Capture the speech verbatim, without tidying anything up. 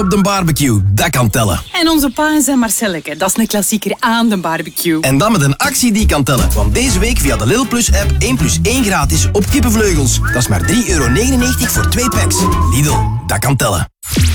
op de barbecue. Dat kan tellen. En onze pa en zijn Marcelleke. Dat is een klassieker aan de barbecue. En dan met een actie die kan tellen. Want deze week via de Lidl Plus app één plus één gratis op kippenvleugels. Dat is maar drie euro negenennegentig voor twee packs. Lidl, dat kan tellen.